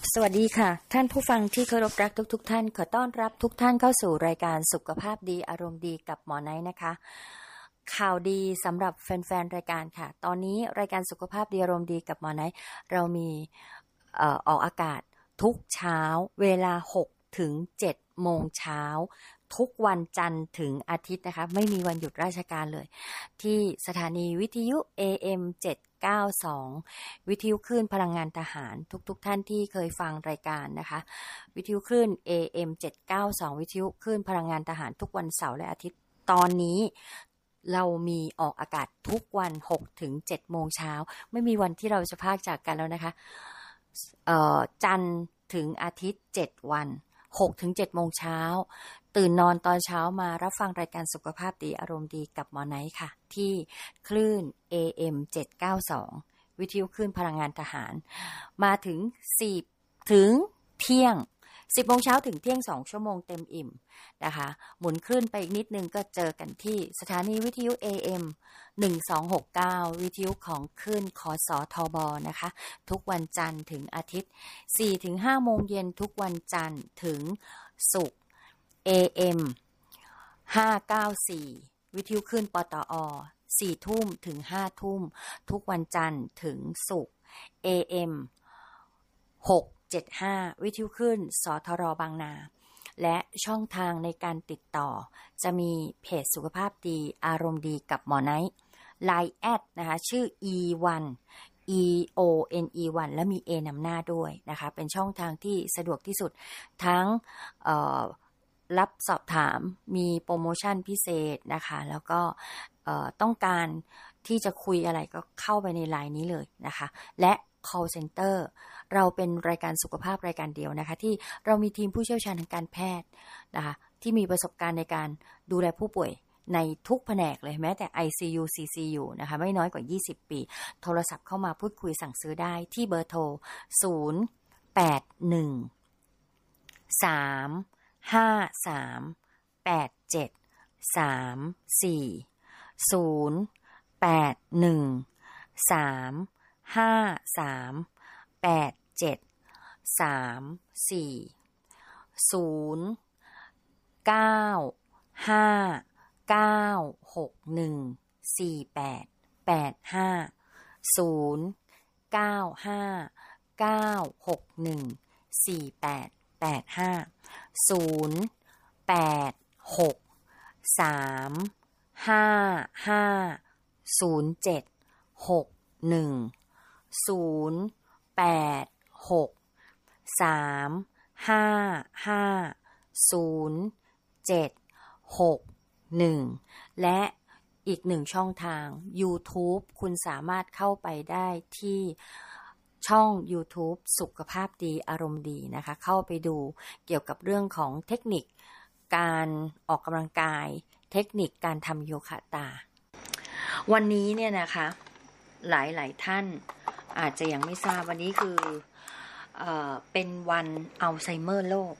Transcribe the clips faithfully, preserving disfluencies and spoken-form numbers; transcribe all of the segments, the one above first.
สวัสดีค่ะท่านผู้ฟังที่เคารพรักทุกๆท่านขอต้อนรับทุกท่านเข้าสู่รายการสุขภาพดีอารมณ์ดีกับหมอไนท์นะคะข่าวดีสำหรับแฟนๆรายการค่ะตอนนี้รายการสุขภาพดีอารมณ์ดีกับหมอไนท์เรามีเอ่อออกอากาศทุกเช้าเวลาหกถึงเจ็ดโมงเช้าทุกวันจันทร์ถึงอาทิตย์นะคะไม่มีวันหยุดราชการเลยที่สถานีวิทยุ เอ เอ็ม เจ็ดเก้าสอง วิทยุคลื่นพลังงานทหารทุกๆ ท่านที่เคยฟังรายการนะคะวิทยุคลื่น เอ เอ็ม เจ็ดเก้าสอง วิทยุคลื่นพลังงานทหารทุกวันเสาร์และอาทิตย์ตอนนี้เรามีออกอากาศทุกวันหกถึงเจ็ดโมงเช้าไม่มีวันที่เราจะพากจากกันแล้วนะคะเอ่อจันทร์ถึงอาทิตย์เจ็ดวันหกถึงเจ็ดโมงเช้าตื่นนอนตอนเช้ามารับฟังรายการสุขภาพดีอารมณ์ดีกับหมอไนท์ค่ะที่คลื่น เอ เอ็ม เจ็ดเก้าสอง วิทยุคลื่นพลังงานทหารมาถึงสี่ถึงเที่ยงสิบโมงเช้าถึงเที่ยงสองชั่วโมงเต็มอิ่มนะคะหมุนคลื่นไปอีกนิดนึงก็เจอกันที่สถานีวิทยุ เอ เอ็ม หนึ่งสองหกเก้า วิทยุของคลื่นคสทบนะคะทุกวันจันทร์ถึงอาทิตย์ สี่ถึงห้าโมงเย็นทุกวันจันทร์ถึงศุกร์ เอ เอ็ม ห้าเก้าสี่ วิทยุคลื่นปตอสี่ทุ่มถึงห้าทุ่มทุกวันจันทร์ถึงศุกร์ เอ เอ็ม หกเจ็ดห้า วิทยุคลื่นสทรบางนาและช่องทางในการติดต่อจะมีเพจสุขภาพดีอารมณ์ดีกับหมอไนท์ ไลน์ แอดนะคะชื่อ อี วัน อี โอ เอ็น อี วัน และมี A นำหน้าด้วยนะคะเป็นช่องทางที่สะดวกที่สุดทั้งเอ่อรับสอบถามมีโปรโมชั่นพิเศษนะคะแล้วก็ต้องการที่จะคุยอะไรก็เข้าไปในไลน์นี้เลยนะคะและ call center เราเป็นรายการสุขภาพรายการเดียวนะคะที่เรามีทีมผู้เชี่ยวชาญทางการแพทย์นะคะที่มีประสบการณ์ในการดูแลผู้ป่วยในทุกแผนกเลยแม้แต่ ไอ ซี ยู ซี ซี ยู นะคะไม่น้อยกว่ายี่สิบปีโทรศัพท์เข้ามาพูดคุยสั่งซื้อได้ที่เบอร์โทรศูนย์ แปด หนึ่ง สาม ห้า สาม แปด เจ็ด สาม สี่ ศูนย์ แปด หนึ่ง สาม ห้า สาม แปด เจ็ด สาม สี่ ศูนย์ เก้า ห้า เก้า หก หนึ่ง สี่ แปด แปด ห้า ศูนย์ เก้า ห้า เก้า หก หนึ่ง สี่ แปด แปด ห้า ศูนย์ แปด หก สาม ห้า ห้า ศูนย์ เจ็ด หก หนึ่ง ศูนย์ แปด หก สาม ห้า ห้า ศูนย์ เจ็ด หก หนึ่งและอีกหนึ่งช่องทาง YouTube คุณสามารถเข้าไปได้ที่ช่อง YouTube สุขภาพดีอารมณ์ดีนะคะเข้าไปดูเกี่ยวกับเรื่องของเทคนิคการออกกำลังกายเทคนิคการทำโยคะตาวันนี้เนี่ยนะคะหลายๆท่านอาจจะยังไม่ทราบวันนี้คือเอ่อเป็นวันอัลไซเมอร์โรค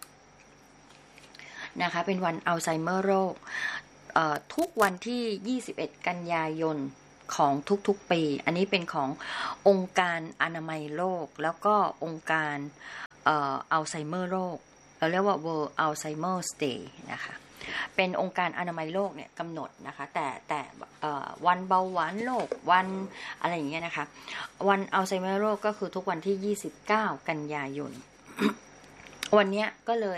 นะคะเป็นวันอัลไซเมอร์โรคเอ่อทุกวันที่ยี่สิบเอ็ดกันยายนของทุกๆปีอันนี้เป็นขององค์การอนามัยโลกแล้วก็องค์การเอ่ออัลไซเมอร์โรคเราเรียกว่า World Alzheimer's Day นะคะเป็นองค์การอนามัยโลกเนี่ยกำหนดนะคะแต่แต่วันเบาหวานโลกวันอะไรอย่างเงี้ยนะคะวันอัลไซเมอร์โรคก็คือทุกวันที่ยี่สิบเก้ากันยายน วันเนี้ยก็เลย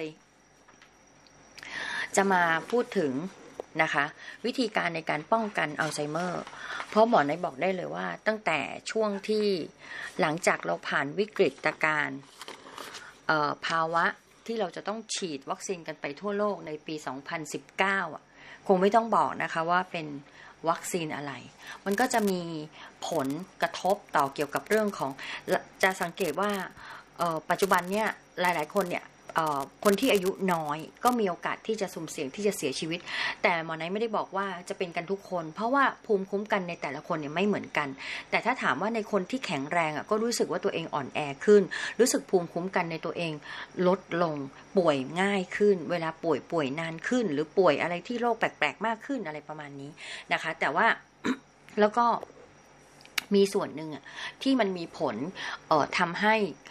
จะมาพูดถึงนะคะวิธีการในการป้องกันอัลไซเมอร์เพราะหมอไนท์บอกได้เลยว่าตั้งแต่ช่วงที่หลังจากเราผ่านวิกฤตการณ์ภาวะที่เราจะต้องฉีดวัคซีนกันไปทั่วโลกในปีสองพันสิบเก้าอ่ะคงไม่ต้องบอกนะคะว่าเป็นวัคซีนอะไรมันก็จะมีผลกระทบต่อเกี่ยวกับเรื่องของจะสังเกตว่าปัจจุบันเนี่ยหลายๆคนเนี่ยคนที่อายุน้อยก็มีโอกาสที่จะสุ่มเสี่ยงที่จะเสียชีวิตแต่หมอไนท์ไม่ได้บอกว่าจะเป็นกันทุกคนเพราะว่าภูมิคุ้มกันในแต่ละคนเนี่ยไม่เหมือนกันแต่ถ้าถามว่าในคนที่แข็งแรงอ่ะก็รู้สึกว่าตัวเองอ่อนแอขึ้นรู้สึกภูมิคุ้มกันในตัวเองลดลงป่วยง่ายขึ้นเวลาป่วยป่วยนานขึ้นหรือป่วยอะไรที่โรคแปลกๆมากขึ้นอะไรประมาณนี้นะคะแต่ว่า แล้วก็มีส่วนหนึ่งอ่ะที่มันมีผลเอ่อทำให้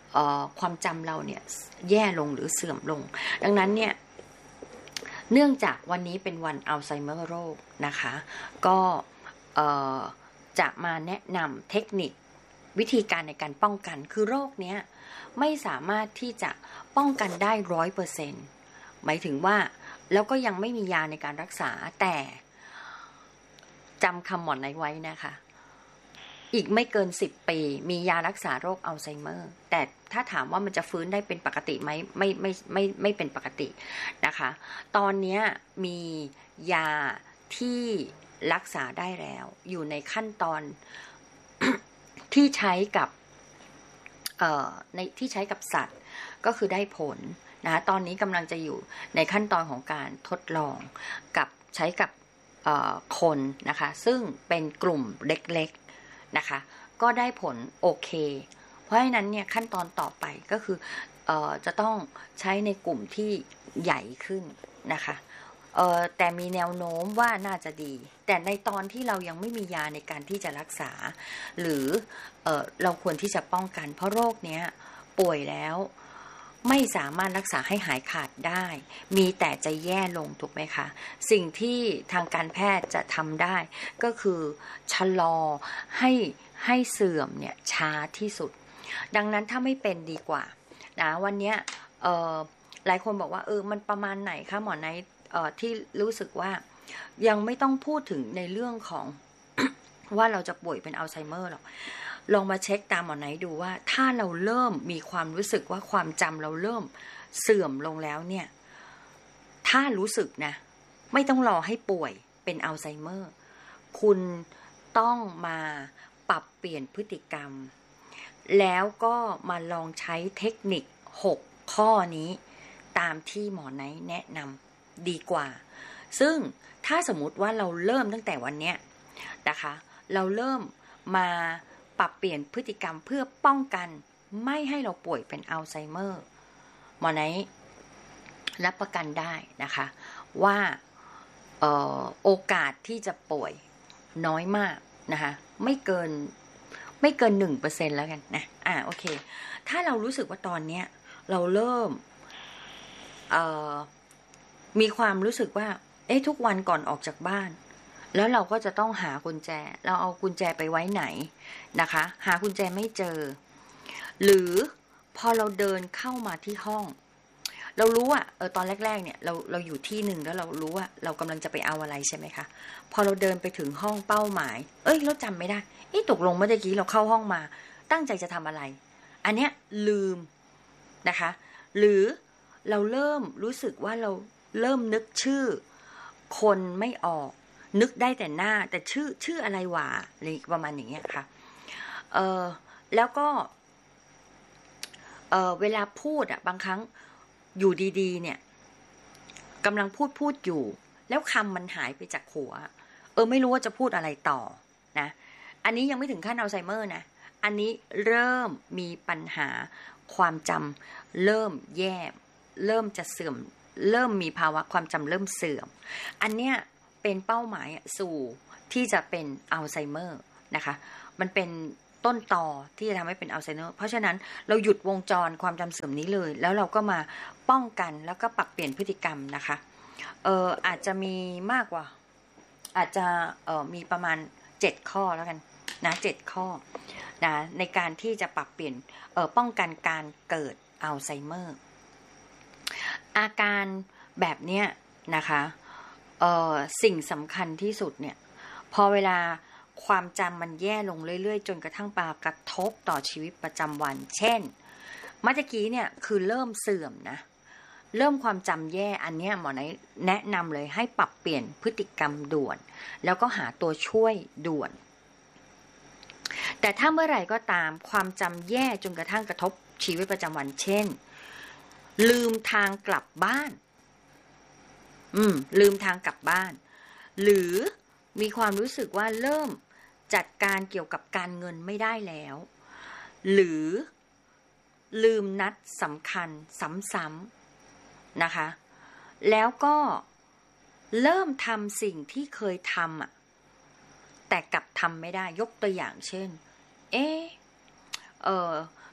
ความจำเราเนี่ยแย่ลงหรือเสื่อมลงดังนั้นเนี่ยเนื่องจากวันนี้เป็นวันอัลไซเมอร์โรคนะคะก็จะมาแนะนำเทคนิควิธีการในการป้องกันคือโรคเนี้ยไม่สามารถที่จะป้องกันได้ร้อยเปอร์เซ็นต์หมายถึงว่าแล้วก็ยังไม่มียาในการรักษาแต่จำคำหมอนไว้นะคะอีกไม่เกินสิบปีมียารักษาโรคอัลไซเมอร์แต่ถ้าถามว่ามันจะฟื้นได้เป็นปกติไหมไม่ไม่ไม่ไม่เป็นปกตินะคะตอนนี้มียาที่รักษาได้แล้วอยู่ในขั้นตอน ที่ใช้กับเอ่อในที่ใช้กับสัตว์ก็คือได้ผลนะตอนนี้กำลังจะอยู่ในขั้นตอนของการทดลองกับใช้กับคนนะคะซึ่งเป็นกลุ่มเล็กๆนะคะก็ได้ผลโอเคเพราะฉะนั้นเนี่ยขั้นตอนต่อไปก็คือเอ่อจะต้องใช้ในกลุ่มที่ใหญ่ขึ้นนะคะเอ่อแต่มีแนวโน้มว่าน่าจะดีแต่ในตอนที่เรายังไม่มียาในการที่จะรักษาหรือเอ่อเราควรที่จะป้องกันเพราะโรคเนี้ยป่วยแล้วไม่สามารถรักษาให้หายขาดได้มีแต่จะแย่ลงถูกไหมคะสิ่งที่ทางการแพทย์จะทำได้ก็คือชะลอให้ให้เสื่อมเนี่ยช้าที่สุดดังนั้นถ้าไม่เป็นดีกว่านะวันนี้เอ่อหลายคนบอกว่าเออมันประมาณไหนคะหมอไนท์เอ่อที่รู้สึกว่ายังไม่ต้องพูดถึงในเรื่องของ ว่าเราจะป่วยเป็นอัลไซเมอร์หรอกลองมาเช็คตามหมอไนท์ดูว่าถ้าเราเริ่มมีความรู้สึกว่าความจำเราเริ่มเสื่อมลงแล้วเนี่ยถ้ารู้สึกนะไม่ต้องรอให้ป่วยเป็นอัลไซเมอร์คุณต้องมาปรับเปลี่ยนพฤติกรรมแล้วก็มาลองใช้เทคนิคหกข้อนี้ตามที่หมอไนท์แนะนำดีกว่าซึ่งถ้าสมมุติว่าเราเริ่มตั้งแต่วันเนี้ยนะคะเราเริ่มมาปรับเปลี่ยนพฤติกรรมเพื่อป้องกันไม่ให้เราป่วยเป็นอัลไซเมอร์หมอไนท์รับประกันได้นะคะว่าเอ่อโอกาสที่จะป่วยน้อยมากนะคะไม่เกินไม่เกิน หนึ่งเปอร์เซ็นต์ แล้วกันนะอ่าโอเคถ้าเรารู้สึกว่าตอนเนี้ยเราเริ่มเอ่อมีความรู้สึกว่าเอ๊ะทุกวันก่อนออกจากบ้านแล้วเราก็จะต้องหากุญแจเราเอากุญแจไปไว้ไหนนะคะหากุญแจไม่เจอหรือพอเราเดินเข้ามาที่ห้องเรารู้อ่ะเออตอนแรกๆเนี่ยเราเราอยู่ที่หนึ่งแล้วเรารู้ว่าเรากำลังจะไปเอาอะไรใช่ไหมคะพอเราเดินไปถึงห้องเป้าหมายเอ้ยเราจำไม่ได้เอ๊ะตกลงเมื่อกี้เราเข้าห้องมาตั้งใจจะทำอะไรอันเนี้ยลืมนะคะหรือเราเริ่มรู้สึกว่าเราเริ่มนึกชื่อคนไม่ออกนึกได้แต่หน้าแต่ชื่อชื่ออะไรวะอะไรประมาณอย่างเงี้ยค่ะเออแล้วก็เออเวลาพูดอ่ะบางครั้งอยู่ดีๆเนี่ยกำลังพูดพูดอยู่แล้วคำมันหายไปจากหัวเออไม่รู้ว่าจะพูดอะไรต่อนะอันนี้ยังไม่ถึงขั้นอัลไซเมอร์นะอันนี้เริ่มมีปัญหาความจำเริ่มแย่เริ่มจะเสื่อมเริ่มมีภาวะความจำเริ่มเสื่อมอันเนี้ยเป็นเป้าหมายสู่ที่จะเป็นอัลไซเมอร์นะคะมันเป็นต้นตอที่จะทำให้เป็นอัลไซเมอร์เพราะฉะนั้นเราหยุดวงจรความจำเสื่อมนี้เลยแล้วเราก็มาป้องกันแล้วก็ปรับเปลี่ยนพฤติกรรมนะคะเอออาจจะมีมากกว่าอาจจะเออมีประมาณเจ็ดข้อแล้วกันนะเจ็ดข้อนะในการที่จะปรับเปลี่ยนเออป้องกันการเกิดอัลไซเมอร์อาการแบบเนี้ยนะคะเอ่อสิ่งสำคัญที่สุดเนี่ยพอเวลาความจำมันแย่ลงเรื่อยๆจนกระทั่งปากระทบต่อชีวิตประจำวันเช่นเมื่อกี้เนี่ยคือเริ่มเสื่อมนะเริ่มความจำแย่อันเนี้ยหมอแนะนำเลยให้ปรับเปลี่ยนพฤติกรรมด่วนแล้วก็หาตัวช่วยด่วนแต่ถ้าเมื่อไหร่ก็ตามความจำแย่จนกระทั่งกระทบชีวิตประจำวันเช่นลืมทางกลับบ้านอืมลืมทางกลับบ้านหรือมีความรู้สึกว่าเริ่มจัดการเกี่ยวกับการเงินไม่ได้แล้วหรือลืมนัดสำคัญซ้ำๆนะคะแล้วก็เริ่มทำสิ่งที่เคยทำอ่ะแต่กลับทำไม่ได้ยกตัวอย่างเช่นเออเออ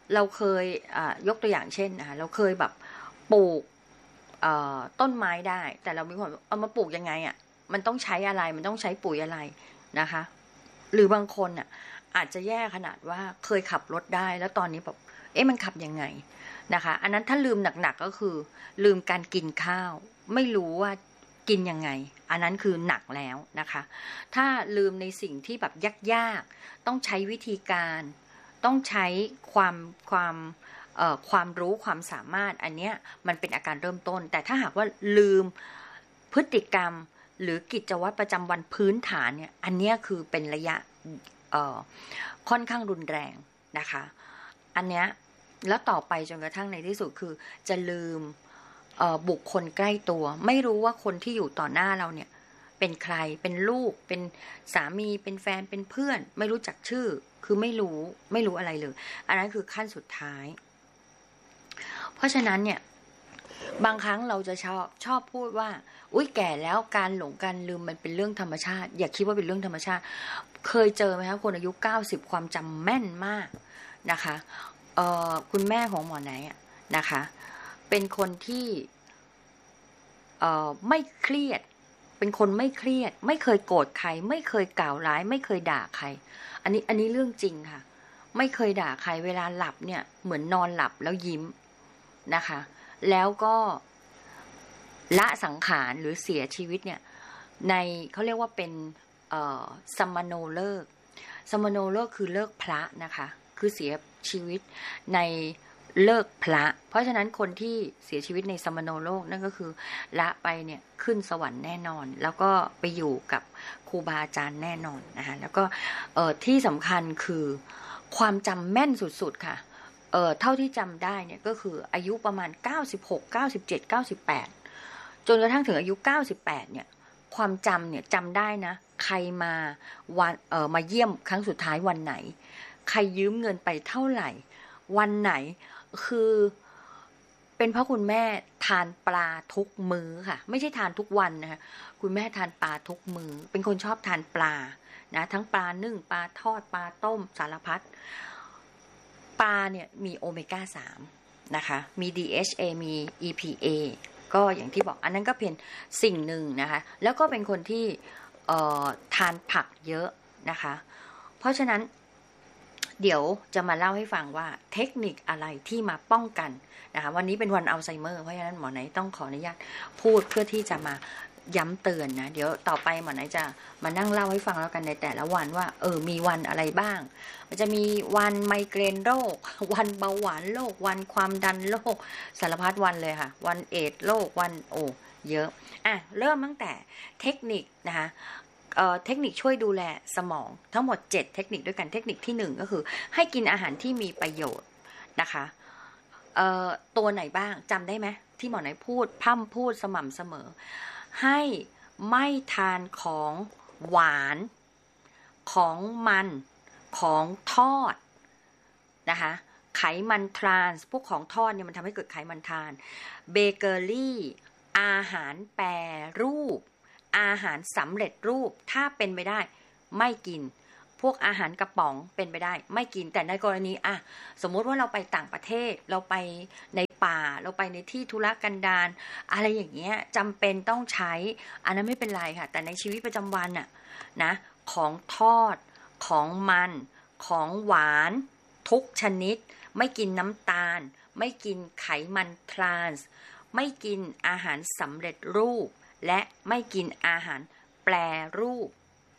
เราเคยยกตัวอย่างเช่นนะคะเราเคยแบบปลูกต้นไม้ได้แต่เรามีความเอามาปลูกยังไงอ่ะมันต้องใช้อะไรมันต้องใช้ปุ๋ยอะไรนะคะหรือบางคนอ่ะอาจจะแย่ขนาดว่าเคยขับรถได้แล้วตอนนี้แบบเอ๊ะมันขับยังไงนะคะอันนั้นถ้าลืมหนักๆก็คือลืมการกินข้าวไม่รู้ว่ากินยังไงอันนั้นคือหนักแล้วนะคะถ้าลืมในสิ่งที่แบบยากๆต้องใช้วิธีการต้องใช้ความความเอ่อความรู้ความสามารถอันเนี้ยมันเป็นอาการเริ่มต้นแต่ถ้าหากว่าลืมพฤติกรรมหรือกิจวัตรประจำวันพื้นฐานเนี่ยอันเนี้ยคือเป็นระยะเอ่อค่อนข้างรุนแรงนะคะอันเนี้ยแล้วต่อไปจนกระทั่งในที่สุดคือจะลืมบุคคลใกล้ตัวไม่รู้ว่าคนที่อยู่ต่อหน้าเราเนี่ยเป็นใครเป็นลูกเป็นสามีเป็นแฟนเป็นเพื่อนไม่รู้จักชื่อคือไม่รู้ไม่รู้อะไรเลยอันนั้นคือขั้นสุดท้ายเพราะฉะนั้นเนี่ยบางครั้งเราจะชอบชอบพูดว่าอุ๊ยแก่แล้วการหลงการลืมมันเป็นเรื่องธรรมชาติอย่าคิดว่าเป็นเรื่องธรรมชาติเคยเจอไหมคะคนอายุเก้าสิบความจำแม่นมากนะคะเอ่อคุณแม่ของหมอไหนนะคะเป็นคนที่เอ่อไม่เครียดเป็นคนไม่เครียดไม่เคยโกรธใครไม่เคยกล่าวร้ายไม่เคยด่าใครอันนี้อันนี้เรื่องจริงค่ะไม่เคยด่าใครเวลาหลับเนี่ยเหมือนนอนหลับแล้วยิ้มนะคะแล้วก็ละสังขารหรือเสียชีวิตเนี่ยในเขาเรียกว่าเป็นสมโนเลิกสมโนเลิกคือเลิกพระนะคะคือเสียชีวิตในเลิกพระเพราะฉะนั้นคนที่เสียชีวิตในสมโนโลกนั่นก็คือละไปเนี่ยขึ้นสวรรค์แน่นอนแล้วก็ไปอยู่กับครูบาอาจารย์แน่นอนนะคะแล้วก็เอ่อที่สำคัญคือความจำแม่นสุดๆค่ะเอ่อเท่าที่จำได้เนี่ยก็คืออายุประมาณเก้าสิบหก เก้าสิบเจ็ด เก้าสิบแปดจนกระทั่งถึงอายุเก้าสิบแปดเนี่ยความจำเนี่ยจำได้นะใครมาวันเอ่อมาเยี่ยมครั้งสุดท้ายวันไหนใครยืมเงินไปเท่าไหร่วันไหนคือเป็นเพราะคุณแม่ทานปลาทุกมื้อค่ะไม่ใช่ทานทุกวันนะคะคุณแม่ทานปลาทุกมื้อเป็นคนชอบทานปลานะทั้งปลานึ่งปลาทอดปลาต้มสารพัดปลาเนี่ยมีโอเมก้าสามนะคะมี ดี เอช เอ มี อี พี เอ ก็อย่างที่บอกอันนั้นก็เป็นสิ่งหนึ่งนะคะแล้วก็เป็นคนที่เอ่อทานผักเยอะนะคะเพราะฉะนั้นเดี๋ยวจะมาเล่าให้ฟังว่าเทคนิคอะไรที่มาป้องกันนะคะวันนี้เป็นวันอัลไซเมอร์เพราะฉะนั้นหมอไหนต้องขออนุญาตพูดเพื่อที่จะมาย้ำเตือนนะเดี๋ยวต่อไปหมอไหนจะมานั่งเล่าให้ฟังแล้วกันในแต่ละวันว่าเออมีวันอะไรบ้างมันจะมีวันไมเกรนโรควันเบาหวานโรควันความดันโรคสารพัดวันเลยค่ะวันเอดส์โรควันโอเยอะอ่ะเริ่มตั้งแต่เทคนิคนะคะเอ่อเทคนิคช่วยดูแลสมองทั้งหมดเจ็ดเทคนิคด้วยกันเทคนิคที่หนึ่งก็คือให้กินอาหารที่มีประโยชน์นะคะเอ่อตัวไหนบ้างจำได้ไหมที่หมอไหนพูดพร่ำพูดสม่ำเสมอให้ไม่ทานของหวานของมันของทอดนะคะไขมันทรานส์พวกของทอดเนี่ยมันทำให้เกิดไขมันทรานเบเกอรี่อาหารแปรรูปอาหารสำเร็จรูปถ้าเป็นไปได้ไม่กินพวกอาหารกระป๋องเป็นไปได้ไม่กินแต่ในกรณีอะสมมติว่าเราไปต่างประเทศเราไปในป่าเราไปในที่ธุรกันดารอะไรอย่างเงี้ยจำเป็นต้องใช้อันนั้นไม่เป็นไรค่ะแต่ในชีวิตประจำวันน่ะนะของทอดของมันของหวานทุกชนิดไม่กินน้ำตาลไม่กินไขมันทรานส์ไม่กินอาหารสำเร็จรูปและไม่กินอาหารแปรรูป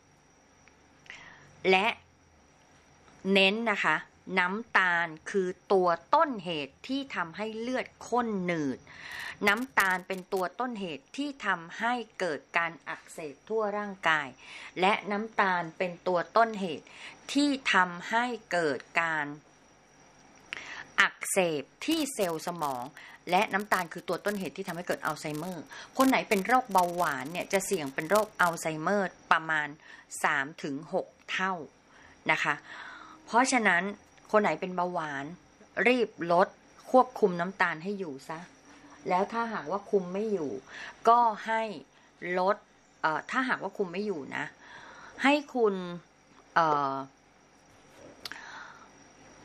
และเน้นนะคะน้ำตาลคือตัวต้นเหตุที่ทำให้เลือดข้นหนืดน้ำตาลเป็นตัวต้นเหตุที่ทำให้เกิดการอักเสบทั่วร่างกายและน้ำตาลเป็นตัวต้นเหตุที่ทำให้เกิดการอักเสบที่เซลล์สมองและน้ำตาลคือตัวต้นเหตุที่ทำให้เกิดอัลไซเมอร์คนไหนเป็นโรคเบาหวานเนี่ยจะเสี่ยงเป็นโรคอัลไซเมอร์ประมาณ สามถึงหก เท่านะคะเพราะฉะนั้นคนไหนเป็นเบาหวานรีบลดควบคุมน้ำตาลให้อยู่ซะแล้วถ้าหากว่าคุมไม่อยู่ก็ให้ลดเอ่อถ้าหากว่าคุมไม่อยู่นะให้คุณเอ่อท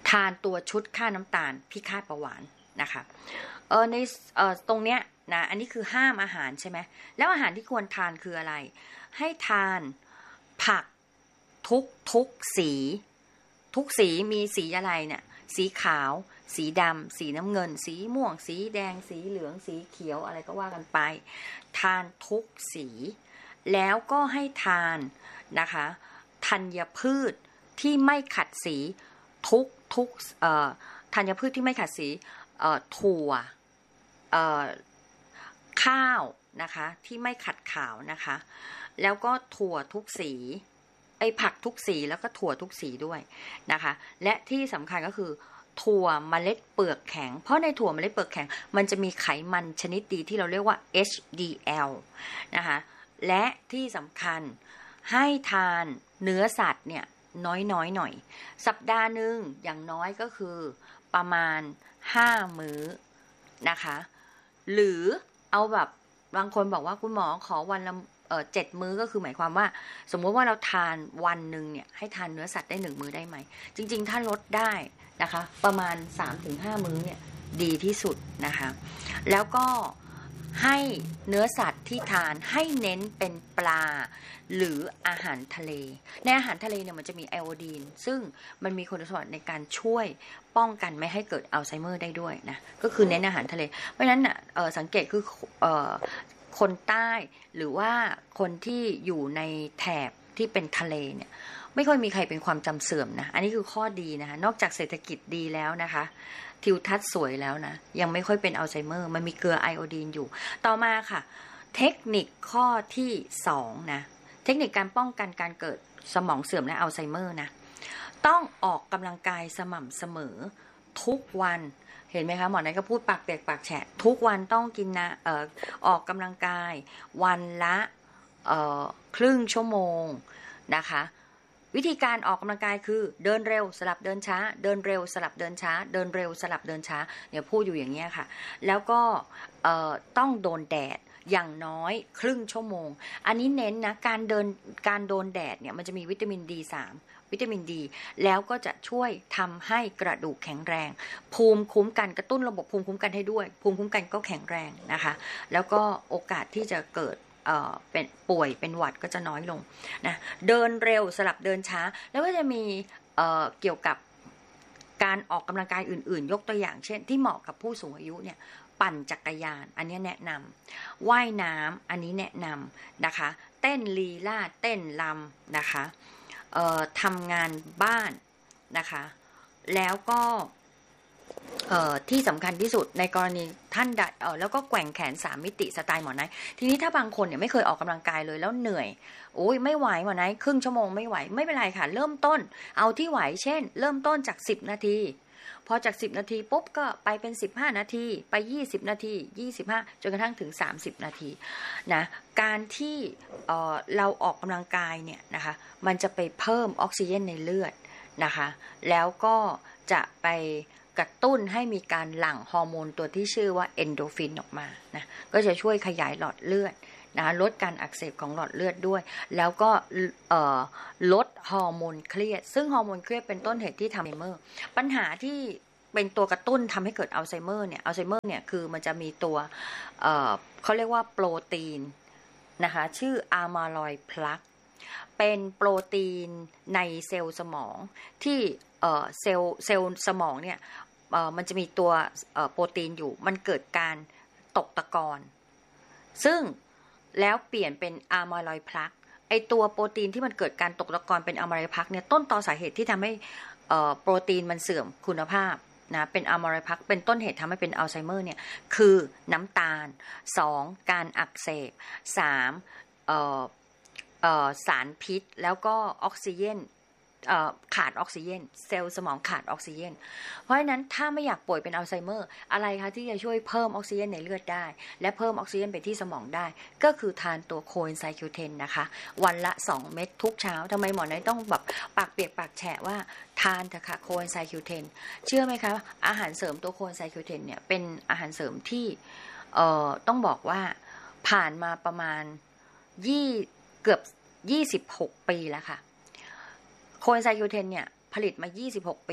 ทานตัวชุดฆ่าน้ำตาลพิฆาตเบาหวานนะคะเออในเออตรงเนี้ยนะอันนี้คือห้ามอาหารใช่ไหมแล้วอาหารที่ควรทานคืออะไรให้ทานผักทุกทุกสีทุกสีมีสีอะไรเนี่ยสีขาวสีดำสีน้ำเงินสีม่วงสีแดงสีเหลืองสีเขียวอะไรก็ว่ากันไปทานทุกสีแล้วก็ให้ทานนะคะธัญพืชที่ไม่ขัดสีทุกทุกเอ่อธัญพืชที่ไม่ขัดสีเอ่อถั่วเอ่อข้าวนะคะที่ไม่ขัดขาวนะคะแล้วก็ถั่วทุกสีไอผักทุกสีแล้วก็ถั่วทุกสีด้วยนะคะและที่สำคัญก็คือถั่วเมล็ดเปลือกแข็งเพราะในถั่วเมล็ดเปลือกแข็งมันจะมีไขมันชนิดดีที่เราเรียกว่า เอช ดี แอล นะคะและที่สำคัญให้ทานเนื้อสัตว์เนี่ยน้อยๆ หน่อยสัปดาห์หนึ่งอย่างน้อยก็คือประมาณห้ามื้อนะคะหรือเอาแบบบางคนบอกว่าคุณหมอขอวันละเอ่อเจ็ดมื้อก็คือหมายความว่าสมมติว่าเราทานวันหนึ่งเนี่ยให้ทานเนื้อสัตว์ได้หนึ่งมื้อได้ไหมจริงๆถ้าลดได้นะคะประมาณ สามถึงห้า มื้อเนี่ยดีที่สุดนะคะแล้วก็ให้เนื้อสัตว์ที่ทานให้เน้นเป็นปลาหรืออาหารทะเลในอาหารทะเลเนี่ยมันจะมีไอโอดีนซึ่งมันมีคุณสมบัติในการช่วยป้องกันไม่ให้เกิดอัลไซเมอร์ได้ด้วยนะก็คือเน้นอาหารทะเลเพราะฉะนั้นน่ะเอ่อสังเกตคือเอ่อคนใต้หรือว่าคนที่อยู่ในแถบที่เป็นทะเลเนี่ยไม่ค่อยมีใครเป็นความจำเสื่อมนะอันนี้คือข้อดีนะคะนอกจากเศรษฐกิจดีแล้วนะคะทิวทัศน์สวยแล้วนะยังไม่ค่อยเป็นอัลไซเมอร์มันมีเกลือไอโอดีนอยู่ต่อมาค่ะเทคนิคข้อที่สองนะเทคนิคการป้องกันการเกิดสมองเสื่อมและอัลไซเมอร์นะต้องออกกำลังกายสม่ำเสมอทุกวันเห็นไหมคะหมอไหนก็พูดปากเปียกปากแฉะทุกวันต้องกินนะเอ่อออกกำลังกายวันละเอ่อครึ่งชั่วโมงนะคะวิธีการออกกำลังกายคือเดินเร็วสลับเดินช้าเดินเร็วสลับเดินช้าเดินเร็วสลับเดินช้าเนี่ยพูดอยู่อย่างเงี้ยค่ะแล้วก็เอ่อต้องโดนแดดอย่างน้อยครึ่งชั่วโมงอันนี้เน้นนะการเดินการโดนแดดเนี่ยมันจะมีวิตามิน ดี สาม วิตามินดีแล้วก็จะช่วยทำให้กระดูกแข็งแรงภูมิคุ้มกันกระตุ้นระบบภูมิคุ้มกันให้ด้วยภูมิคุ้มกันก็แข็งแรงนะคะแล้วก็โอกาสที่จะเกิดเอ่อเป็นป่วยเป็นหวัดก็จะน้อยลงนะเดินเร็วสลับเดินช้าแล้วก็จะมีเอ่อเกี่ยวกับการออกกำลังกายอื่นๆยกตัวอย่างเช่นที่เหมาะกับผู้สูงอายุเนี่ยปั่นจักรยานอันนี้แนะนำว่ายน้ำอันนี้แนะนำนะคะเต้นลีลาเต้นรำนะคะเอ่อทำงานบ้านนะคะแล้วก็เอ่อที่สำคัญที่สุดในกรณีท่านใดเอ่อแล้วก็แกว่งแขนสามมิติสไตล์หมอไนท์ทีนี้ถ้าบางคนเนี่ยไม่เคยออกกำลังกายเลยแล้วเหนื่อยโอ้ยไม่ไหวหมอไนท์ครึ่งชั่วโมงไม่ไหวไม่เป็นไรค่ะเริ่มต้นเอาที่ไหวเช่นเริ่มต้นจากสิบนาทีพอจากสิบนาทีปุ๊บก็ไปเป็นสิบห้านาทีไปยี่สิบนาทียี่สิบห้าจนกระทั่งถึงสามสิบนาทีนะการที่เอ่อเราออกกำลังกายเนี่ยนะคะมันจะไปเพิ่มออกซิเจนในเลือดนะคะแล้วก็จะไปกระตุ้นให้มีการหลั่งฮอร์โมนตัวที่ชื่อว่าเอนโดฟินออกมานะก็จะช่วยขยายหลอดเลือดนะลดการอักเสบของหลอดเลือดด้วยแล้วก็เอ่อลดฮอร์โมนเครียดซึ่งฮอร์โมนเครียดเป็นต้นเหตุที่ทำอัลไซเมอร์ปัญหาที่เป็นตัวกระตุ้นทำให้เกิดอัลไซเมอร์เนี่ยอัลไซเมอร์เนี่ยคือมันจะมีตัวเอ่อเขาเรียกว่าโปรตีนนะคะชื่ออะมาลอยพลักเป็นโปรตีนในเซลล์สมองที่เอ่อเซลล์เซลล์สมองเนี่ยเอ่อมันจะมีตัวเอ่อโปรตีนอยู่มันเกิดการตกตะกอนซึ่งแล้วเปลี่ยนเป็นอะมาลอยพลักไอตัวโปรตีนที่มันเกิดการตกตะกอนเป็นอะมาลอยพลักเนี่ยต้นตอสาเหตุที่ทำให้เอ่อโปรตีนมันเสื่อมคุณภาพนะเป็นอะมาลอยพลักเป็นต้นเหตุทำให้เป็นอัลไซเมอร์เนี่ยคือน้ำตาลสองการอักเสบสามเอ่อเอ่อสารพิษแล้วก็ออกซิเจนขาดออกซิเจนเซลล์สมองขาดออกซิเจนเพราะฉะนั้นถ้าไม่อยากป่วยเป็นอัลไซเมอร์อะไรคะที่จะช่วยเพิ่มออกซิเจนในเลือดได้และเพิ่มออกซิเจนไปที่สมองได้ก็คือทานตัวโคเอนไซม์ คิว เทน นะคะวันละสองเม็ดทุกเช้าทำไมหมอไหนต้องแบบปากเปียกปากแฉะว่าทานเถอะค่ะโคเอนไซม์ คิว เทน เชื่อไหมคะอาหารเสริมตัวโคเอนไซม์ คิว เทน เนี่ยเป็นอาหารเสริมที่เอ่อต้องบอกว่าผ่านมาประมาณยี่เกือบยี่สิบหกปีแล้วค่ะโคเอนไซม์ คิว เทน เนี่ยผลิตมายี่สิบหกปี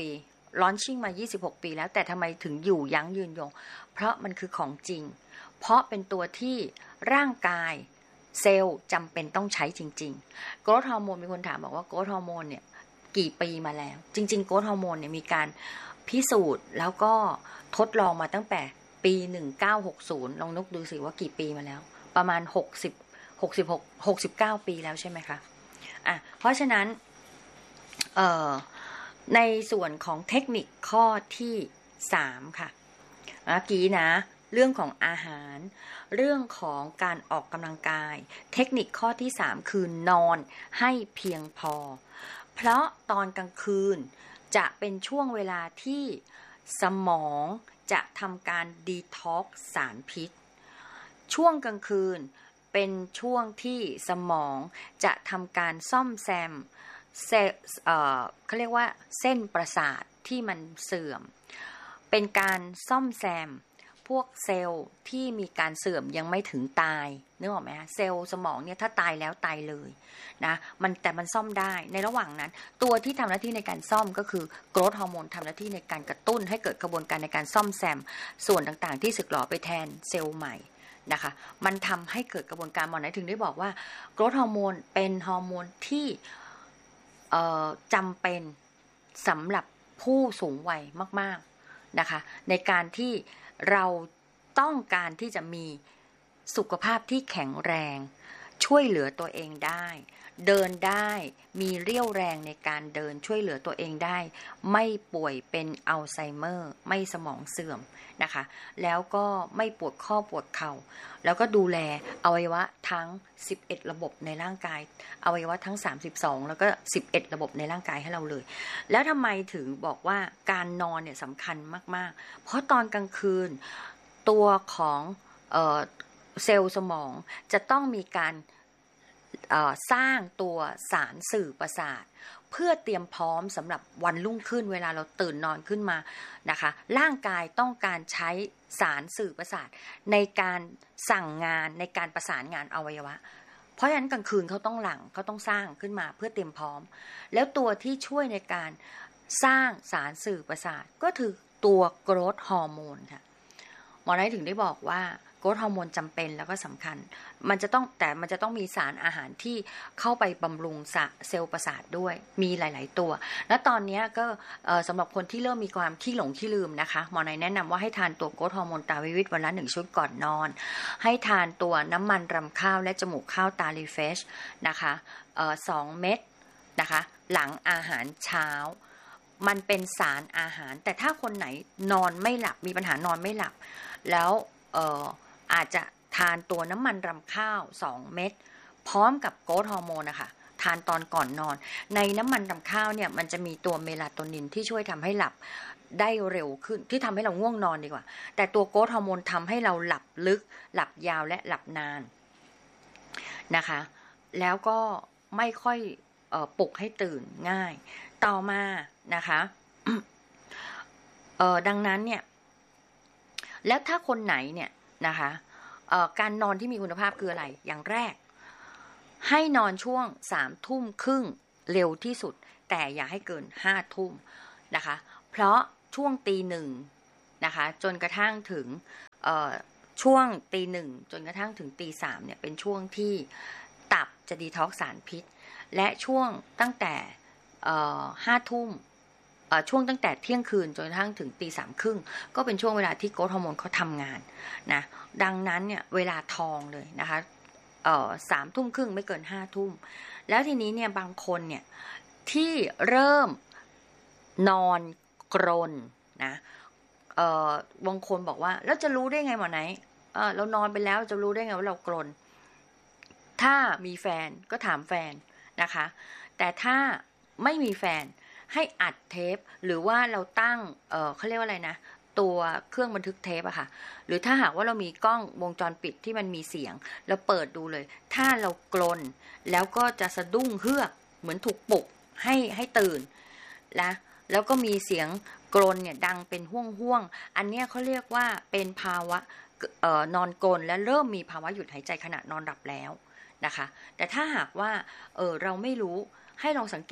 ลอนชิ่งมายี่สิบหกปีแล้วแต่ทำไมถึงอยู่ยั้งยืนยงเพราะมันคือของจริงเพราะเป็นตัวที่ร่างกายเซลล์จำเป็นต้องใช้จริงๆโกรทฮอร์โมนมีคนถามบอกว่าโกรทฮอร์โมนเนี่ยกี่ปีมาแล้วจริงๆโกรทฮอร์โมนเนี่ยมีการพิสูจน์แล้วก็ทดลองมาตั้งแต่ปีหนึ่งเก้าหกศูนย์ลองนึกดูสิว่ากี่ปีมาแล้วประมาณหกสิบ หกสิบหก หกสิบเก้าปีแล้วใช่ไหมคะอ่ะเพราะฉะนั้นเอ่อในส่วนของเทคนิคข้อที่สามค่ะเมื่อกี้นะเรื่องของอาหารเรื่องของการออกกำลังกายเทคนิคข้อที่สามคือนอนให้เพียงพอเพราะตอนกลางคืนจะเป็นช่วงเวลาที่สมองจะทำการดีท็อกซ์สารพิษช่วงกลางคืนเป็นช่วงที่สมองจะทำการซ่อมแซมเซลล์เอ่อเขาเรียกว่าเส้นประสาทที่มันเสื่อมเป็นการซ่อมแซมพวกเซลล์ที่มีการเสื่อมยังไม่ถึงตายนึกออกไหมคะเซลล์สมองเนี่ยถ้าตายแล้วตายเลยนะมันแต่มันซ่อมได้ในระหว่างนั้นตัวที่ทำหน้าที่ในการซ่อมก็คือโกรทฮอร์โมนทำหน้าที่ในการกระตุ้นให้เกิดกระบวนการในการซ่อมแซมส่วนต่างๆที่สึกหรอไปแทนเซลล์ใหม่นะคะมันทำให้เกิดกระบวนการหมอไหนถึงได้บอกว่าโกรทฮอร์โมนเป็นฮอร์โมนที่จำเป็นสำหรับผู้สูงวัยมากๆนะคะในการที่เราต้องการที่จะมีสุขภาพที่แข็งแรงช่วยเหลือตัวเองได้เดินได้มีเรี่ยวแรงในการเดินช่วยเหลือตัวเองได้ไม่ป่วยเป็นอัลไซเมอร์ไม่สมองเสื่อมนะคะแล้วก็ไม่ปวดข้อปวดเข่าแล้วก็ดูแลอวัยวะทั้งสิบเอ็ดระบบในร่างกายอวัยวะทั้งสามสิบสองแล้วก็สิบเอ็ดระบบในร่างกายให้เราเลยแล้วทำไมถึงบอกว่าการนอนเนี่ยสำคัญมากๆเพราะตอนกลางคืนตัวของเอ่อเซลล์สมองจะต้องมีการสร้างตัวสารสื่อประสาทเพื่อเตรียมพร้อมสำหรับวันรุ่งขึ้นเวลาเราตื่นนอนขึ้นมานะคะร่างกายต้องการใช้สารสื่อประสาทในการสั่งงานในการประสานงานอวัยวะเพราะฉะนั้นกลางคืนเขาต้องหลั่งเขาต้องสร้างขึ้นมาเพื่อเตรียมพร้อมแล้วตัวที่ช่วยในการสร้างสารสื่อประสาทก็คือตัวโกรทฮอร์โมนค่ะหมอไนท์ถึงได้บอกว่าโกรทฮอร์โมนจำเป็นแล้วก็สำคัญมันจะต้องแต่มันจะต้องมีสารอาหารที่เข้าไปบำรุงเซลล์ประสาทด้วยมีหลายๆตัวและตอนนี้ก็สำหรับคนที่เริ่มมีความขี้หลงขี้ลืมนะคะหมอไนท์แนะนำว่าให้ทานตัวโกรทฮอร์โมนตาวิวิตวันละหนึ่งชุดก่อนนอนให้ทานตัวน้ำมันรำข้าวและจมูกข้าวตาลีเฟชนะคะสองเม็ดนะคะหลังอาหารเช้ามันเป็นสารอาหารแต่ถ้าคนไหนนอนไม่หลับมีปัญหานอนไม่หลับแล้วเอ่ออาจจะทานตัวน้ำมันรำข้าวสองเม็ดพร้อมกับโกรทฮอร์โมนนะคะทานตอนก่อนนอนในน้ำมันรำข้าวเนี่ยมันจะมีตัวเมลาโทนินที่ช่วยทำให้หลับได้เร็วขึ้นที่ทำให้เราง่วงนอนดีกว่าแต่ตัวโกรทฮอร์โมนทำให้เราหลับลึกหลับยาวและหลับนานนะคะแล้วก็ไม่ค่อยเอ่อปลุกให้ตื่นง่ายต่อมานะคะเอ่อดังนั้นเนี่ยแล้วถ้าคนไหนเนี่ยนะคะการนอนที่มีคุณภาพคืออะไรอย่างแรกให้นอนช่วงสามทุ่มครึ่งเร็วที่สุดแต่อย่าให้เกินห้าทุ่มนะคะเพราะช่วงตีหนึ่งนะคะจนกระทั่งถึงช่วงตีหนึ่งจนกระทั่งถึงตีสามเนี่ยเป็นช่วงที่ตับจะดีท็อกซ์สารพิษและช่วงตั้งแต่ห้าทุ่มช่วงตั้งแต่เที่ยงคืนจนกระทั่งถึงตีสามครึ่งก็เป็นช่วงเวลาที่โกรทฮอร์โมนเขาทำงานนะดังนั้นเนี่ยเวลาทองเลยนะคะสามทุ่มครึ่งไม่เกินห้าทุ่มแล้วทีนี้เนี่ยบางคนเนี่ยที่เริ่มนอนกรนนะบางคนบอกว่าแล้วจะรู้ได้ไงหมอไหนเรานอนไปแล้วจะรู้ได้ไงว่าเรากรนถ้ามีแฟนก็ถามแฟนนะคะแต่ถ้าไม่มีแฟนให้อัดเทปหรือว่าเราตั้ง เอ่อ เขาเรียกว่าอะไรนะตัวเครื่องบันทึกเทปอะค่ะหรือถ้าหากว่าเรามีกล้องวงจรปิดที่มันมีเสียงเราเปิดดูเลยถ้าเรากรนแล้วก็จะสะดุ้งเฮือกเหมือนถูกปลุกให้ให้ตื่นนะแล้วก็มีเสียงกรนเนี่ยดังเป็นห่วงๆอันนี้เขาเรียกว่าเป็นภาวะเอ่อนอนกรนและเริ่มมีภาวะหยุดหายใจขณะนอนหลับแล้วนะคะแต่ถ้าหากว่าเออเราไม่รู้ให้ลองสังเกต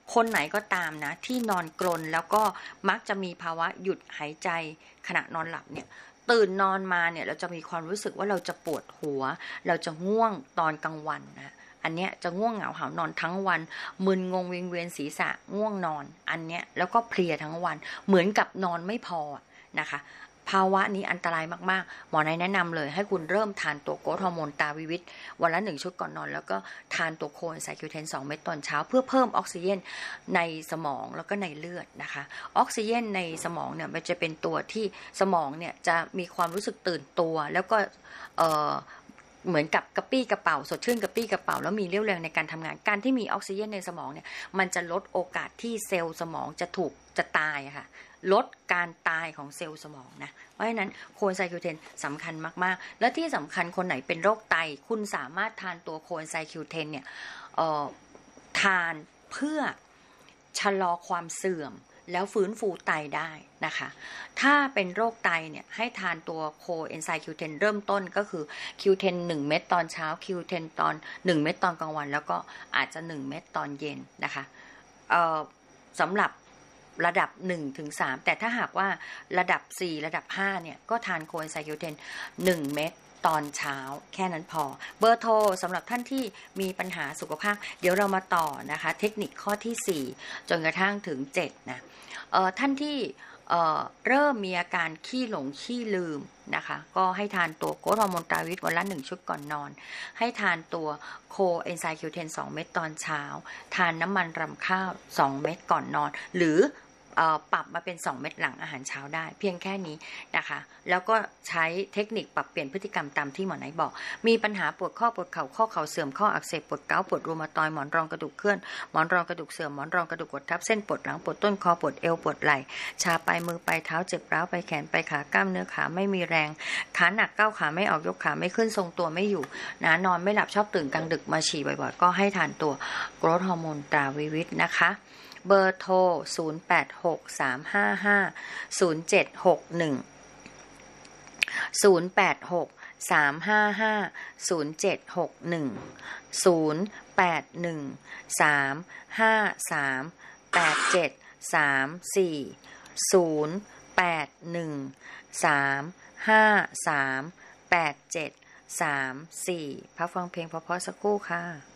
คนไหนก็ตามนะที่นอนกรนแล้วก็มักจะมีภาวะหยุดหายใจขณะนอนหลับเนี่ยตื่นนอนมาเนี่ยเราจะมีความรู้สึกว่าเราจะปวดหัวเราจะง่วงตอนกลางวันนะอันเนี้ยจะง่วงเหงาหานอนทั้งวันมึนงงวิงเวียนศีรษะง่วงนอนอันเนี้ยแล้วก็เพลียทั้งวันเหมือนกับนอนไม่พอนะคะภาวะนี้อันตรายมากๆหมอไนแนะนำเลยให้คุณเริ่มทานตัวโกรทฮอร์โมนตาวิวิตวันละหนึ่งชุดก่อนนอนแล้วก็ทานตัวโคนไซคิวเทนสองเม็ดตอนเช้าเพื่อเพิ่มออกซิเจนในสมองแล้วก็ในเลือดนะคะออกซิเจนในสมองเนี่ยมันจะเป็นตัวที่สมองเนี่ยจะมีความรู้สึกตื่นตัวแล้วก็เอ่อเหมือนกับกระปี้กระเป๋าสดชื่นกระปี้กระเป๋าแล้วมีเรี่ยวแรงในการทำงานการที่มีออกซิเจนในสมองเนี่ยมันจะลดโอกาสที่เซลล์สมองจะถูกจะตายค่ะลดการตายของเซลล์สมองนะเพราะฉะนั้นโคนไซคิวเทนสำคัญมากๆและที่สำคัญคนไหนเป็นโรคไตคุณสามารถทานตัวโคนไซคิวเทนเนี่ยทานเพื่อชะลอความเสื่อมแล้วฟื้นฟูไตได้นะคะถ้าเป็นโรคไตเนี่ยให้ทานตัวโคเอนไซม์ คิว เทน เริ่มต้นก็คือ คิว เทน หนึ่งเม็ดตอนเช้า คิว เทน ตอนหนึ่งเม็ดตอนกลางวันแล้วก็อาจจะหนึ่งเม็ดตอนเย็นนะคะเอ่อสำหรับระดับหนึ่งถึงสามแต่ถ้าหากว่าระดับสี่ระดับห้าเนี่ยก็ทานโคเอนไซม์ คิว เทน หนึ่งเม็ดตอนเช้าแค่นั้นพอเบอร์โทรสำหรับท่านที่มีปัญหาสุขภาพเดี๋ยวเรามาต่อนะคะเทคนิคข้อที่สี่จนกระทั่งถึงเจ็ดนะเอ่อท่านที่เอ่อเริ่มมีอาการขี้หลงขี้ลืมนะคะก็ให้ทานตัวโกรทฮอร์โมนตราวิตวันละหนึ่งชุดก่อนนอนให้ทานตัวโคเอนไซม์ คิว เทน สองเม็ดตอนเช้าทานน้ำมันรำข้าวสองเม็ดก่อนนอนหรือปรับมาเป็นสองเม็ดหลังอาหารเช้าได้เพียงแค่นี้นะคะแล้วก็ใช้เทคนิคปรับเปลี่ยนพฤติกรรมตามที่หมอไหนบอกมีปัญหาปวดข้อปวดเข่าข้อเข่าเสื่อมข้ออักเสบปวดเกาต์ปวดรูมาตอยด์หมอนรองกระดูกเคลื่อนหมอนรองกระดูกเสื่อมหมอนรองกระดูกกดทับเส้นปวดหลังปวดต้นคอปวดเอวปวดไหล่ชาปลายมือปลายเท้าเจ็บร้าวไปแขนไปขากล้ามเนื้อขาไม่มีแรงขาหนักก้าวขาไม่ออกยกขาไม่ขึ้นทรงตัวไม่อยู่นะนอนไม่หลับชอบตื่นกลางดึกมาฉี่บ่อยๆก็ให้ทานตัวโกรทฮอร์โมนตราวิวิตนะคะเบอร์โทรศูนย์ แปด หก สาม ห้า ห้า ศูนย์ เจ็ด หก หนึ่ง ศูนย์ แปด หก สาม ห้า ห้า ศูนย์ เจ็ด หก หนึ่ง ศูนย์ แปด หนึ่ง สาม ห้า สาม แปด เจ็ด สาม สี่ ศูนย์ แปด หนึ่ง สาม ห้า สาม แปด เจ็ด สาม สี่พักฟังเพลงเพราะๆสักครู่ค่ะ